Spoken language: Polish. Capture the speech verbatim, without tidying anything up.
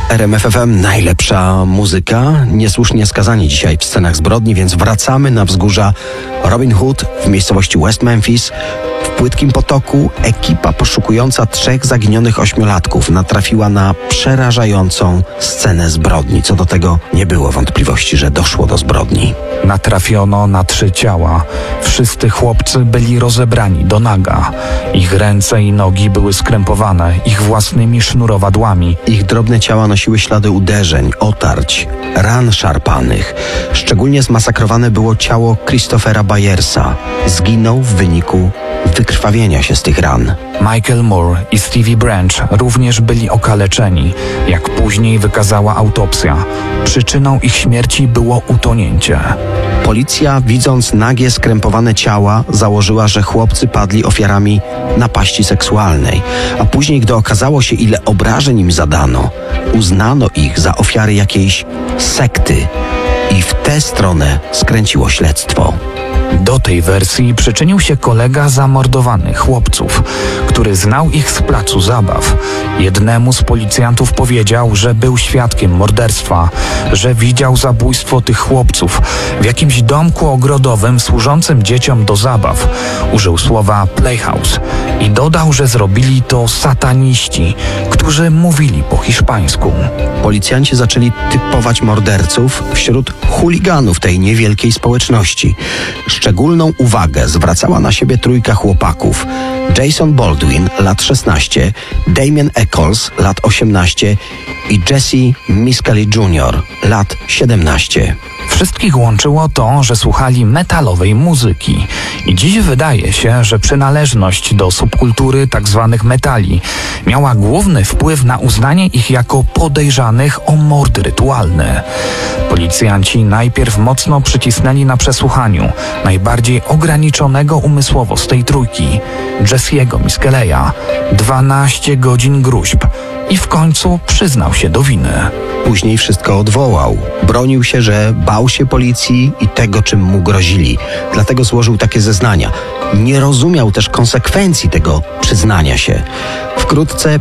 R M F F M, najlepsza muzyka. Niesłusznie skazani dzisiaj w scenach zbrodni, więc wracamy na wzgórza Robin Hood w miejscowości West Memphis. W płytkim potoku ekipa poszukująca trzech zaginionych ośmiolatków natrafiła na przerażającą scenę zbrodni. Co do tego nie było wątpliwości, że doszło do zbrodni. Natrafiono na trzy ciała. Wszyscy chłopcy byli rozebrani do naga. Ich ręce i nogi były skrępowane ich własnymi sznurowadłami. Ich drobne ciała nosiły ślady uderzeń, otarć, ran szarpanych. Szczególnie zmasakrowane było ciało Christophera Byersa. Zginął w wyniku wykrwawienia się z tych ran. Michael Moore i Stevie Branch również byli okaleczeni, jak później wykazała autopsja. Przyczyną ich śmierci było utonięcie. Policja, widząc nagie, skrępowane ciała, założyła, że chłopcy padli ofiarami napaści seksualnej. A później, gdy okazało się, ile obrażeń im zadano, uznano ich za ofiary jakiejś sekty i w tę stronę skręciło śledztwo. Do tej wersji przyczynił się kolega zamordowanych chłopców, który znał ich z placu zabaw. Jednemu z policjantów powiedział, że był świadkiem morderstwa, że widział zabójstwo tych chłopców w jakimś domku ogrodowym służącym dzieciom do zabaw. Użył słowa playhouse i dodał, że zrobili to sataniści, którzy mówili po hiszpańsku. Policjanci zaczęli typować morderców wśród chuliganów tej niewielkiej społeczności. Szczególną uwagę zwracała na siebie trójka chłopaków: Jason Baldwin, lat szesnaście, Damien Eccles, lat osiemnaście i Jesse Miscali junior, lat siedemnaście. Wszystkich łączyło to, że słuchali metalowej muzyki. I dziś wydaje się, że przynależność do subkultury tzw. metali miała główny wpływ na uznanie ich jako podejrzanych o mordy rytualne. Policjanci najpierw mocno przycisnęli na przesłuchaniu najbardziej ograniczonego umysłowo z tej trójki, Jesse'ego Miscale'a. dwanaście godzin gruźb i w końcu przyznał się do winy. Później wszystko odwołał. Bronił się, że bał się policji i tego, czym mu grozili. Dlatego złożył takie zeznania. Nie rozumiał też konsekwencji tego przyznania się. Wkrótce